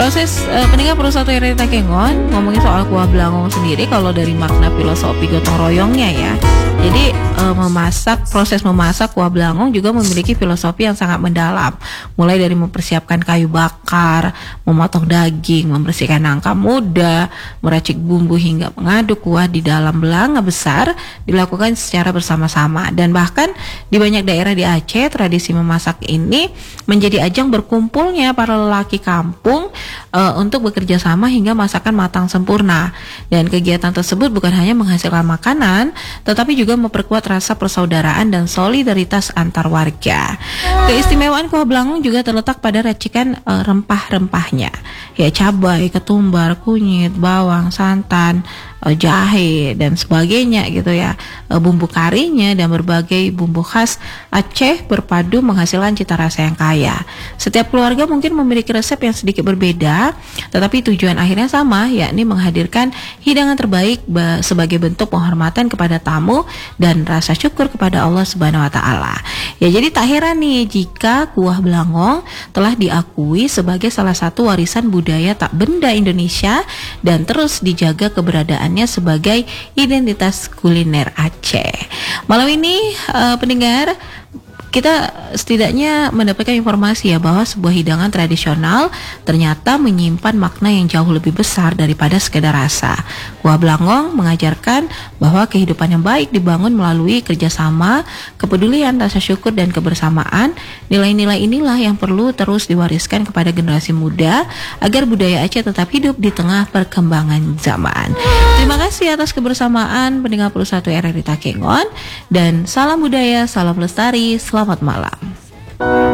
Pendengar Perusahaan RRI Takengon, ngomongin soal kuah belangong sendiri, kalau dari makna filosofi gotong royongnya ya. Jadi proses memasak kuah belangong juga memiliki filosofi yang sangat mendalam. Mulai dari mempersiapkan kayu bakar, memotong daging, membersihkan nangka muda, meracik bumbu hingga mengaduk kuah di dalam belanga besar dilakukan secara bersama-sama. Dan bahkan di banyak daerah di Aceh, tradisi memasak ini menjadi ajang berkumpulnya para lelaki kampung untuk bekerja sama hingga masakan matang sempurna. Dan kegiatan tersebut bukan hanya menghasilkan makanan, tetapi juga memperkuat rasa persaudaraan dan solidaritas antar warga. Keistimewaan kuah belangong juga terletak pada racikan rempah-rempahnya, ya cabai, ketumbar, kunyit, bawang, santan, jahe dan sebagainya gitu ya. Bumbu karinya dan berbagai bumbu khas Aceh berpadu menghasilkan cita rasa yang kaya. Setiap keluarga mungkin memiliki resep yang sedikit berbeda, tetapi tujuan akhirnya sama, yakni menghadirkan hidangan terbaik sebagai bentuk penghormatan kepada tamu dan rasa syukur kepada Allah Subhanahu wa taala. Ya, jadi tak heran nih jika kuah belangong telah diakui sebagai salah satu warisan budaya tak benda Indonesia dan terus dijaga keberadaannya sebagai identitas kuliner Aceh. Malam ini pendengar, kita setidaknya mendapatkan informasi ya bahwa sebuah hidangan tradisional ternyata menyimpan makna yang jauh lebih besar daripada sekedar rasa. Kuah belangong mengajarkan bahwa kehidupan yang baik dibangun melalui kerjasama, kepedulian, rasa syukur, dan kebersamaan. Nilai-nilai inilah yang perlu terus diwariskan kepada generasi muda agar budaya Aceh tetap hidup di tengah perkembangan zaman. Terima kasih atas kebersamaan pendengar Perusahaan RRI Takengon, dan salam budaya, salam lestari, selamat malam.